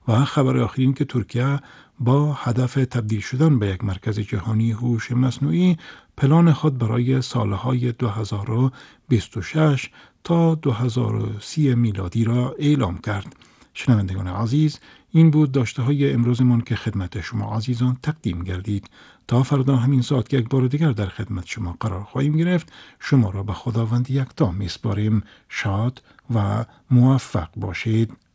و خبر آخر این که ترکیه با هدف تبدیل شدن به یک مرکز جهانی هوش مصنوعی پلان خود برای سالهای 2026 تا 2030 میلادی را اعلام کرد. شنوندگان عزیز، این بود داشته های امروزمان که خدمت شما عزیزان تقدیم گردید. تا فردا همین ساعت که یک بار دیگر در خدمت شما قرار خواهیم گرفت، شما را به خداوند یکتا میسپاریم. شاد و موفق باشید.